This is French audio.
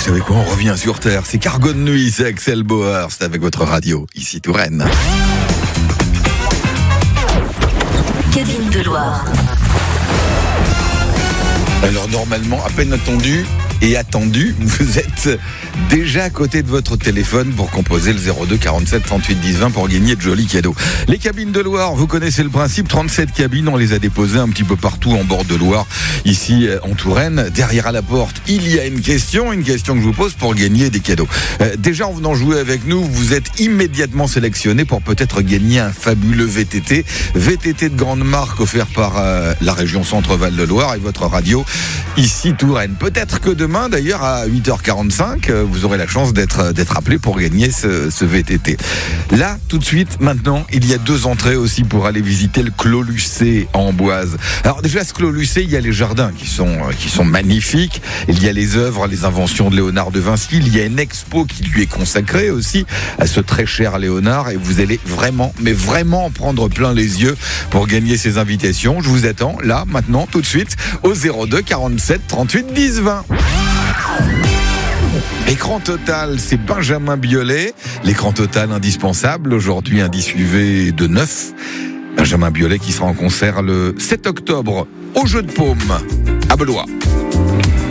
savez quoi, on revient sur Terre. C'est Cargo de nuit, c'est Axel Bauer, c'est avec votre radio, ici Touraine. Cabine de Loire. Alors normalement, à peine attendu, vous êtes déjà à côté de votre téléphone pour composer le 02 47 38 10 20 pour gagner de jolis cadeaux. Les cabines de Loire, vous connaissez le principe, 37 cabines, on les a déposées un petit peu partout en bord de Loire, ici en Touraine. Derrière à la porte, il y a une question que je vous pose pour gagner des cadeaux. Déjà en venant jouer avec nous, vous êtes immédiatement sélectionné pour peut-être gagner un fabuleux VTT de grande marque offert par la région Centre-Val de Loire et votre radio ici Touraine. Peut-être que demain, d'ailleurs, à 8h45, vous aurez la chance d'être appelé pour gagner ce VTT. Là, tout de suite, maintenant, il y a 2 entrées aussi pour aller visiter le Clos Lucé en Amboise. Alors déjà, ce Clos Lucé, il y a les jardins qui sont magnifiques. Il y a les œuvres, les inventions de Léonard de Vinci. Il y a une expo qui lui est consacrée aussi à ce très cher Léonard. Et vous allez vraiment, mais vraiment prendre plein les yeux pour gagner ces invitations. Je vous attends là, maintenant, tout de suite, au 02 47 38 10 20. Écran Total, c'est Benjamin Biolay. L'écran Total indispensable, aujourd'hui un 10 UV de 9. Benjamin Biolay qui sera en concert le 7 octobre au Jeu de Paume à Belois.